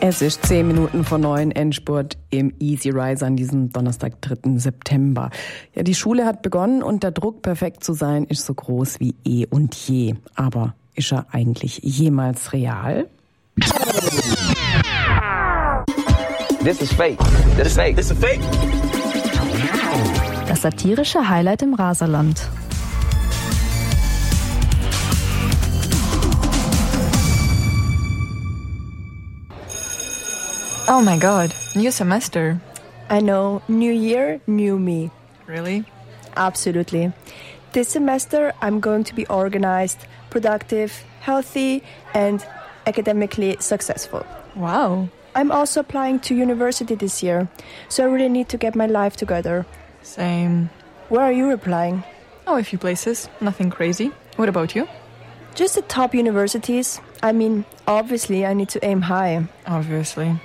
Es ist 10 Minuten vor 9, Endspurt im Easy Rise an diesem Donnerstag, 3. September. Ja, die Schule hat begonnen und der Druck, perfekt zu sein, ist so groß wie eh und je. Aber ist er eigentlich jemals real? This is fake. This is fake. This is fake. Das satirische Highlight im Raserland. Oh my god, new semester. I know, new year, new me. Really? Absolutely. This semester I'm going to be organized, productive, healthy and academically successful. Wow. I'm also applying to university this year, so I really need to get my life together. Same. Where are you applying? Oh, a few places. Nothing crazy. What about you? Just the top universities. I mean, obviously I need to aim high. Obviously.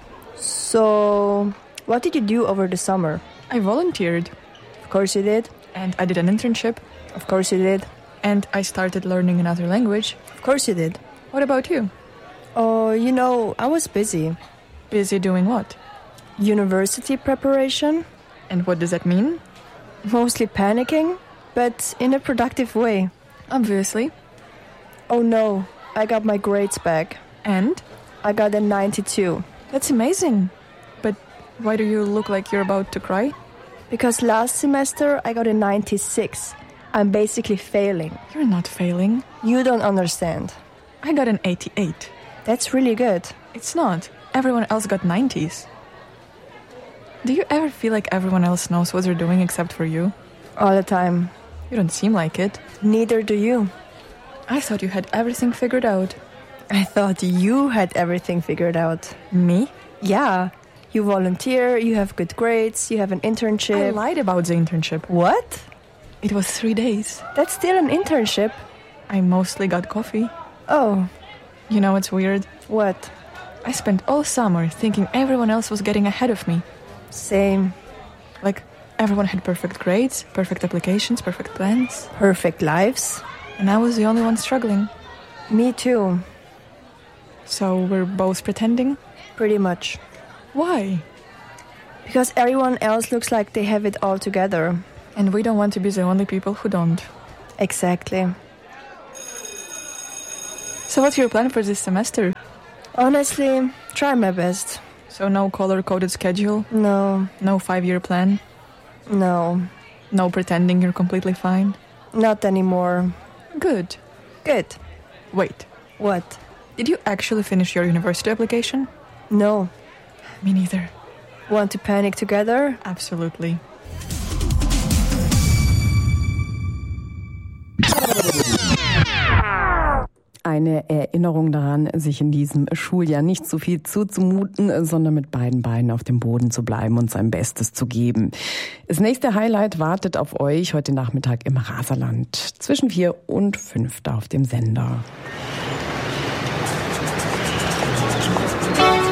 So, what did you do over the summer? I volunteered. Of course you did. And I did an internship. Of course you did. And I started learning another language. Of course you did. What about you? Oh, I was busy. Busy doing what? University preparation. And what does that mean? Mostly panicking, but in a productive way. Obviously. Oh no, I got my grades back. And? I got a 92. That's amazing. But why do you look like you're about to cry? Because last semester I got a 96. I'm basically failing. You're not failing. You don't understand. I got an 88. That's really good. It's not. Everyone else got 90s. Do you ever feel like everyone else knows what they're doing except for you? All the time. You don't seem like it. Neither do you. I thought you had everything figured out. I thought you had everything figured out. Me? Yeah. You volunteer, you have good grades, you have an internship. I lied about the internship. What? It was 3 days. That's still an internship. I mostly got coffee. Oh. You know what's weird? What? I spent all summer thinking everyone else was getting ahead of me. Same. Like, everyone had perfect grades, perfect applications, perfect plans. Perfect lives. And I was the only one struggling. Me too. So we're both pretending? Pretty much. Why? Because everyone else looks like they have it all together. And we don't want to be the only people who don't. Exactly. So what's your plan for this semester? Honestly, try my best. So no color-coded schedule? No. No 5-year plan? No. No pretending you're completely fine? Not anymore. Good. Good. Wait. What? Did you actually finish your university application? No. Me neither. Want to panic together? Absolutely. Eine Erinnerung daran, sich in diesem Schuljahr nicht zu viel zuzumuten, sondern mit beiden Beinen auf dem Boden zu bleiben und sein Bestes zu geben. Das nächste Highlight wartet auf euch heute Nachmittag im Raserland zwischen 4 und 5 da auf dem Sender.